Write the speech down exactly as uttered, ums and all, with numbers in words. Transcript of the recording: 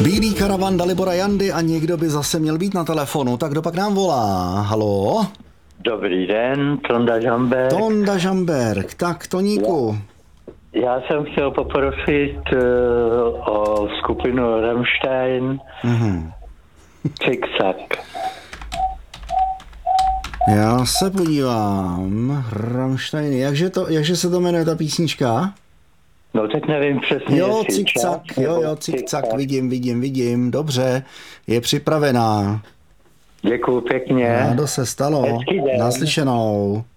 Bílý karavan Dalibora Jandy a někdo by zase měl být na telefonu, tak kdo pak nám volá? Haló? Dobrý den, Tonda Žamberk. Tonda Žamberk, tak Toníku. Já, já jsem chtěl poprosit uh, o skupinu Rammstein, Mhm. Zick-Zack. Já se podívám. Rammstein, jakže, to, jakže se to jmenuje ta písnička? No teď nevím přesně. Jo, jestli Zick-Zack, čas, jo, nebo jo, Zick-Zack, Zick-Zack. vidím, vidím, vidím, dobře, je připravená. Děkuju pěkně. Rádo se stalo, Hezký den. naslyšenou.